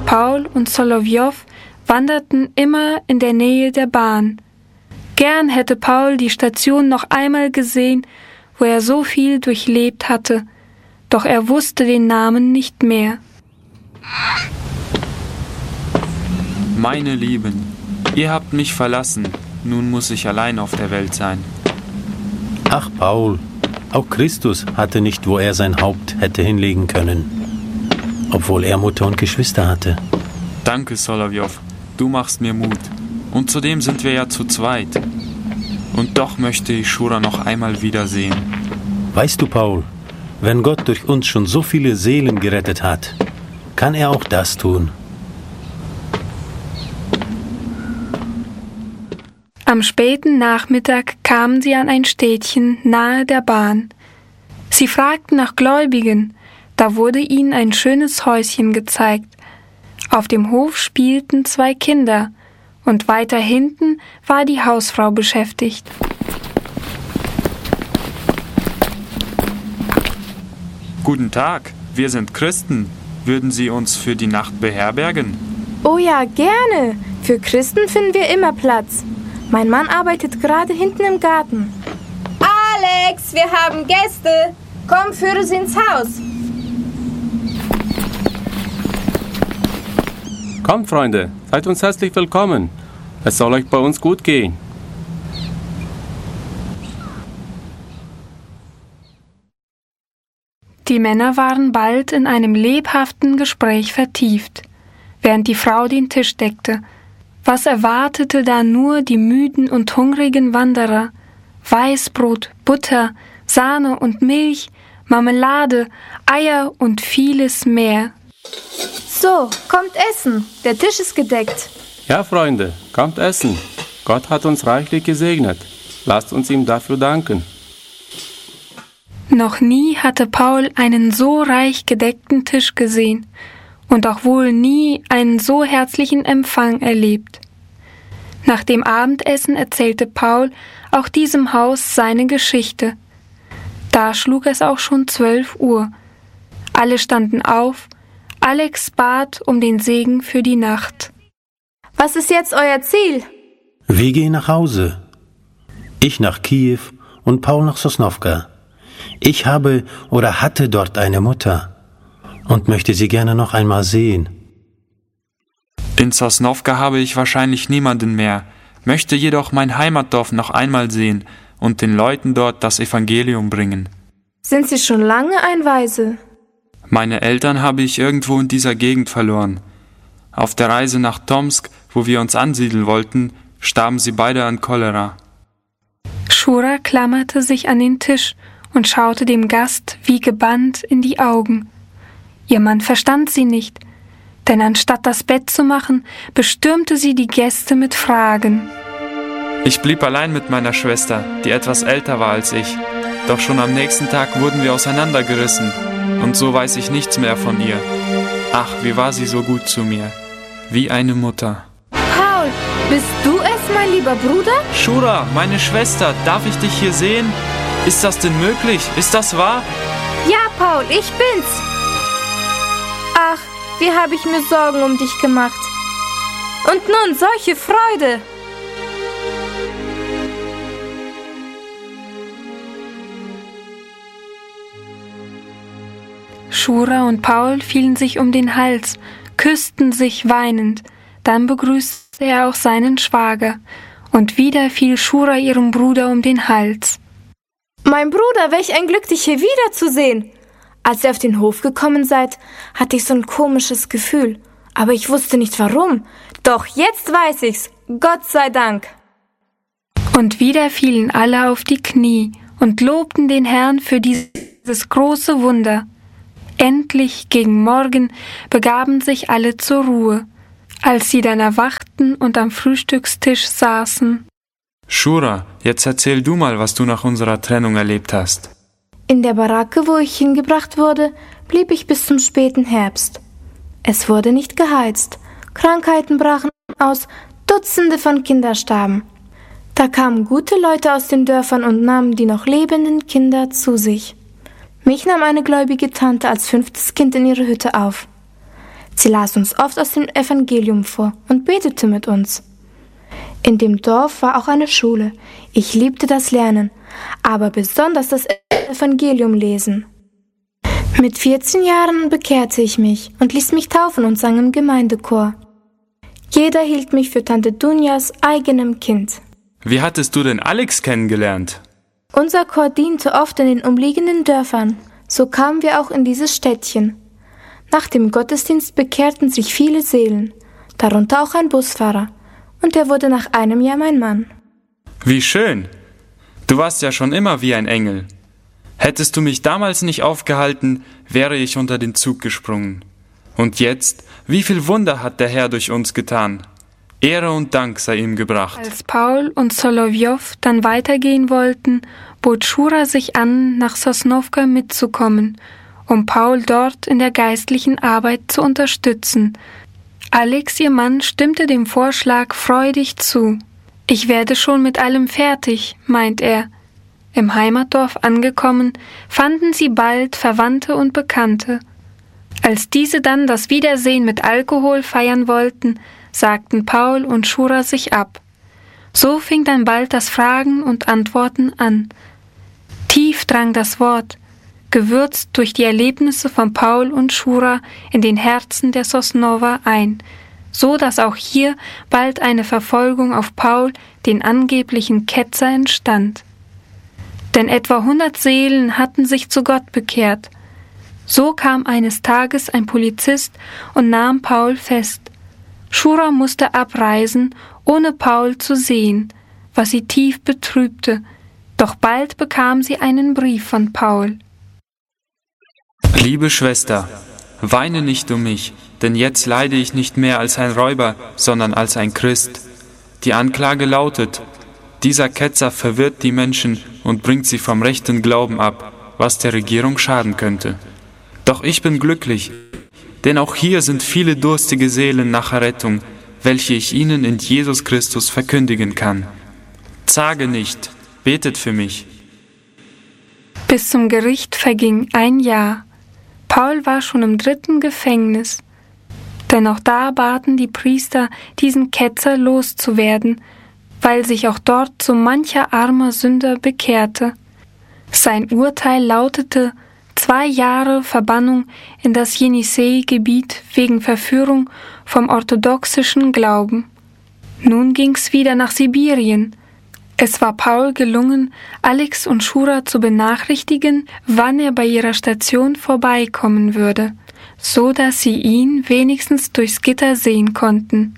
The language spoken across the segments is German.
Paul und Solowjow wanderten immer in der Nähe der Bahn. Gern hätte Paul die Station noch einmal gesehen, wo er so viel durchlebt hatte, doch er wusste den Namen nicht mehr. Meine Lieben, ihr habt mich verlassen, nun muss ich allein auf der Welt sein. Ach, Paul, auch Christus hatte nicht, wo er sein Haupt hätte hinlegen können, obwohl er Mutter und Geschwister hatte. Danke, Solowjow, du machst mir Mut. Und zudem sind wir ja zu zweit. Und doch möchte ich Shura noch einmal wiedersehen. Weißt du, Paul, wenn Gott durch uns schon so viele Seelen gerettet hat, kann er auch das tun. Am späten Nachmittag kamen sie an ein Städtchen nahe der Bahn. Sie fragten nach Gläubigen, da wurde ihnen ein schönes Häuschen gezeigt. Auf dem Hof spielten 2 Kinder, und weiter hinten war die Hausfrau beschäftigt. Guten Tag, wir sind Christen. Würden Sie uns für die Nacht beherbergen? Oh ja, gerne. Für Christen finden wir immer Platz. Mein Mann arbeitet gerade hinten im Garten. Alex, wir haben Gäste. Komm, führe sie ins Haus. Kommt, Freunde, seid uns herzlich willkommen. Es soll euch bei uns gut gehen. Die Männer waren bald in einem lebhaften Gespräch vertieft, während die Frau den Tisch deckte. Was erwartete da nur die müden und hungrigen Wanderer? Weißbrot, Butter, Sahne und Milch, Marmelade, Eier und vieles mehr. So, kommt essen. Der Tisch ist gedeckt. Ja, Freunde, kommt essen. Gott hat uns reichlich gesegnet. Lasst uns ihm dafür danken. Noch nie hatte Paul einen so reich gedeckten Tisch gesehen und auch wohl nie einen so herzlichen Empfang erlebt. Nach dem Abendessen erzählte Paul auch diesem Haus seine Geschichte. Da schlug es auch schon 12 Uhr. Alle standen auf. Alex bat um den Segen für die Nacht. Was ist jetzt euer Ziel? Wir gehen nach Hause. Ich nach Kiew und Paul nach Sosnowka. Ich habe oder hatte dort eine Mutter und möchte sie gerne noch einmal sehen. In Sosnowka habe ich wahrscheinlich niemanden mehr, möchte jedoch mein Heimatdorf noch einmal sehen und den Leuten dort das Evangelium bringen. Sind Sie schon lange ein Waise? Meine Eltern habe ich irgendwo in dieser Gegend verloren. Auf der Reise nach Tomsk, wo wir uns ansiedeln wollten, starben sie beide an Cholera. Shura klammerte sich an den Tisch und schaute dem Gast wie gebannt in die Augen. Ihr Mann verstand sie nicht, denn anstatt das Bett zu machen, bestürmte sie die Gäste mit Fragen. Ich blieb allein mit meiner Schwester, die etwas älter war als ich. Doch schon am nächsten Tag wurden wir auseinandergerissen und so weiß ich nichts mehr von ihr. Ach, wie war sie so gut zu mir. Wie eine Mutter. Paul, bist du es, mein lieber Bruder? Shura, meine Schwester, darf ich dich hier sehen? Ist das denn möglich? Ist das wahr? Ja, Paul, ich bin's. Ach, wie habe ich mir Sorgen um dich gemacht. Und nun solche Freude. Shura und Paul fielen sich um den Hals, küssten sich weinend. Dann begrüßte er auch seinen Schwager. Und wieder fiel Shura ihrem Bruder um den Hals. Mein Bruder, welch ein Glück, dich hier wiederzusehen. Als ihr auf den Hof gekommen seid, hatte ich so ein komisches Gefühl. Aber ich wusste nicht warum. Doch jetzt weiß ich's. Gott sei Dank. Und wieder fielen alle auf die Knie und lobten den Herrn für dieses große Wunder. Endlich gegen Morgen begaben sich alle zur Ruhe. Als sie dann erwachten und am Frühstückstisch saßen. Shura, jetzt erzähl du mal, was du nach unserer Trennung erlebt hast. In der Baracke, wo ich hingebracht wurde, blieb ich bis zum späten Herbst. Es wurde nicht geheizt. Krankheiten brachen aus, Dutzende von Kindern starben. Da kamen gute Leute aus den Dörfern und nahmen die noch lebenden Kinder zu sich. Mich nahm eine gläubige Tante als 5. Kind in ihre Hütte auf. Sie las uns oft aus dem Evangelium vor und betete mit uns. In dem Dorf war auch eine Schule. Ich liebte das Lernen, aber besonders das Evangelium lesen. Mit 14 Jahren bekehrte ich mich und ließ mich taufen und sang im Gemeindechor. Jeder hielt mich für Tante Dunjas eigenem Kind. Wie hattest du denn Alex kennengelernt? Unser Chor diente oft in den umliegenden Dörfern. So kamen wir auch in dieses Städtchen. Nach dem Gottesdienst bekehrten sich viele Seelen, darunter auch ein Busfahrer. Und er wurde nach einem Jahr mein Mann. Wie schön! Du warst ja schon immer wie ein Engel. Hättest du mich damals nicht aufgehalten, wäre ich unter den Zug gesprungen. Und jetzt, wie viel Wunder hat der Herr durch uns getan. Ehre und Dank sei ihm gebracht. Als Paul und Solowjow dann weitergehen wollten, bot Schura sich an, nach Sosnowka mitzukommen, um Paul dort in der geistlichen Arbeit zu unterstützen. Alex, ihr Mann, stimmte dem Vorschlag freudig zu. Ich werde schon mit allem fertig, meint er. Im Heimatdorf angekommen, fanden sie bald Verwandte und Bekannte. Als diese dann das Wiedersehen mit Alkohol feiern wollten, sagten Paul und Schura sich ab. So fing dann bald das Fragen und Antworten an. Tief drang das Wort, gewürzt durch die Erlebnisse von Paul und Schura in den Herzen der Sosnower ein, so dass auch hier bald eine Verfolgung auf Paul, den angeblichen Ketzer, entstand. Denn etwa 100 Seelen hatten sich zu Gott bekehrt. So kam eines Tages ein Polizist und nahm Paul fest. Schura musste abreisen, ohne Paul zu sehen, was sie tief betrübte, doch bald bekam sie einen Brief von Paul. Liebe Schwester, weine nicht um mich, denn jetzt leide ich nicht mehr als ein Räuber, sondern als ein Christ. Die Anklage lautet: Dieser Ketzer verwirrt die Menschen und bringt sie vom rechten Glauben ab, was der Regierung schaden könnte. Doch ich bin glücklich, denn auch hier sind viele durstige Seelen nach Errettung, welche ich ihnen in Jesus Christus verkündigen kann. Zage nicht, betet für mich. Bis zum Gericht verging ein Jahr. Paul war schon im 3. Gefängnis. Denn auch da baten die Priester, diesen Ketzer loszuwerden, weil sich auch dort so mancher armer Sünder bekehrte. Sein Urteil lautete 2 Jahre Verbannung in das Jenisej-Gebiet wegen Verführung vom orthodoxischen Glauben. Nun ging's wieder nach Sibirien. Es war Paul gelungen, Alex und Schura zu benachrichtigen, wann er bei ihrer Station vorbeikommen würde, so dass sie ihn wenigstens durchs Gitter sehen konnten.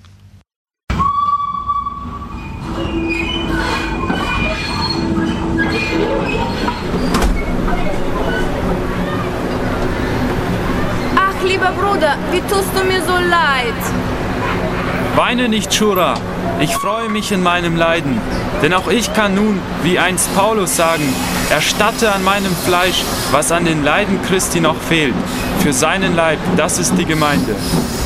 Ach, lieber Bruder, wie tust du mir so leid? Weine nicht, Schura, ich freue mich in meinem Leiden, denn auch ich kann nun, wie einst Paulus, sagen: Erstatte an meinem Fleisch, was an den Leiden Christi noch fehlt. Für seinen Leib, das ist die Gemeinde.